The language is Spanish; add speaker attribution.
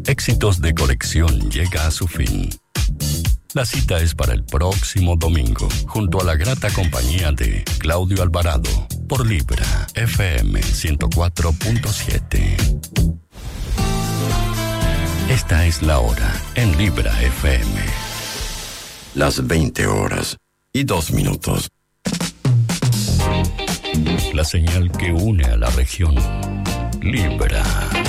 Speaker 1: Éxitos de Colección llega a su fin. La cita es para el próximo domingo, junto a la grata compañía de Claudio Alvarado, por Libra FM 104.7. Esta es la hora en Libra FM.
Speaker 2: Las 20:02.
Speaker 1: La señal que une a la región. Libra.